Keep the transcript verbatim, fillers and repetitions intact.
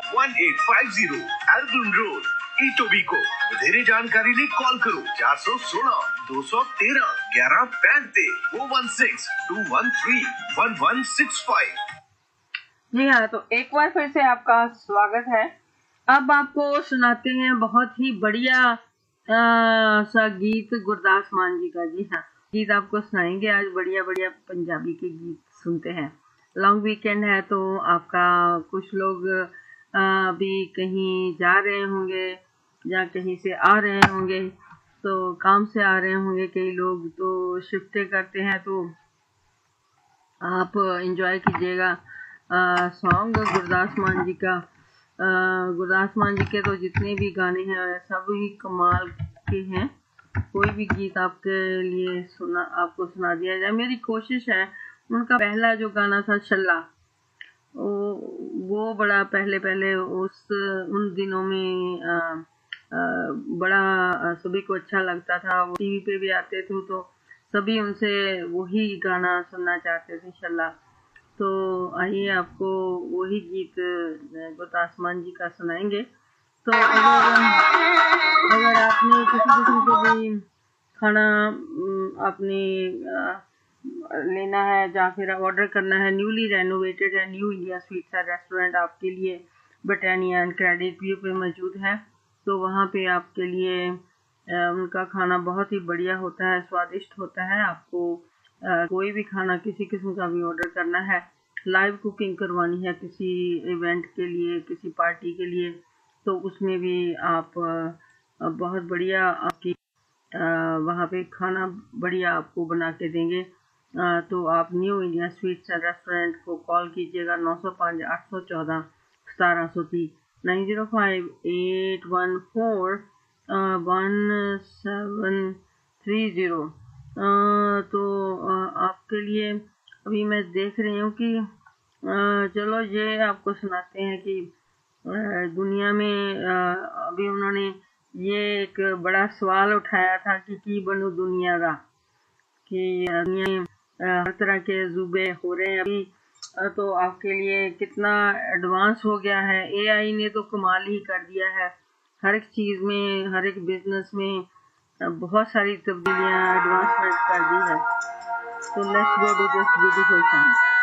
One eight five zero Arjun road Etobicoke. વધેરે जानकारी लिए call करो चार सौ सोलह दो सौ तेरह ग्यारह पैंतीस four one six to one three one one six five. जी हाँ, तो एक बार फिर से आपका स्वागत है। अब आपको सुनाते हैं बहुत ही बढ़िया आ, सा गीत गुरदास मान जी का। जी हाँ, गीत आपको सुनाएंगे आज। बढ़िया बढ़िया पंजाबी के गीत सुनते हैं। लॉन्ग वीकेंड है तो आपका कुछ लोग अभी कहीं जा रहे होंगे या कहीं से आ रहे होंगे, तो काम से आ रहे होंगे कई लोग, तो शिफ्टें करते हैं, तो आप एंजॉय कीजिएगा सॉन्ग गुरदास मान जी का। आ, गुरदास मान जी के तो जितने भी गाने हैं सब ही कमाल के हैं। कोई भी गीत आपके लिए सुना आपको सुना दिया जाए, मेरी कोशिश है। उनका पहला जो गाना था शल्ला, वो वो बड़ा पहले पहले उस उन दिनों में आ, आ, बड़ा सभी को अच्छा लगता था। वो टीवी पे भी आते थे तो सभी उनसे वही गाना सुनना चाहते थे, शल्ला। तो आइए आपको वही गीत गुरदास मान जी का सुनाएंगे। तो अगर अगर आपने किसी किस्म को भी खाना आपने लेना है या फिर ऑर्डर करना है, न्यूली रेनोवेटेड है न्यू इंडिया स्वीट्स रेस्टोरेंट आपके लिए ब्रिटानिया एंड क्रेडिट व्यू पे मौजूद है। तो वहाँ पे आपके लिए उनका खाना बहुत ही बढ़िया होता है, स्वादिष्ट होता है। आपको आ, कोई भी खाना किसी किस्म का भी ऑर्डर करना है, लाइव कुकिंग करवानी है किसी इवेंट के लिए, किसी पार्टी के लिए, तो उसमें भी आप आ, बहुत बढ़िया आपकी वहाँ पे खाना बढ़िया आपको बना के देंगे। आ, तो आप new India sweets and restaurant को कॉल कीजिएगा नौ सौ पाँच आठ सौ चौदह सतारह सौ तीस nine zero five eight one four one seven three zero. तो आ, आपके लिए अभी मैं देख रही हूँ कि आ, चलो ये आपको सुनाते हैं कि आ, दुनिया में आ, अभी उन्होंने ये एक बड़ा सवाल उठाया था कि की बनू दुनिया का, कि दुनिया में हर तरह के अजूबे हो रहे हैं अभी। तो आपके लिए कितना एडवांस हो गया है, एआई ने तो कमाल ही कर दिया है। हर एक चीज़ में, हर एक बिजनेस में बहुत सारी तब्दीलियां एडवांसमेंट कर दी है। तो let's go to this beautiful song.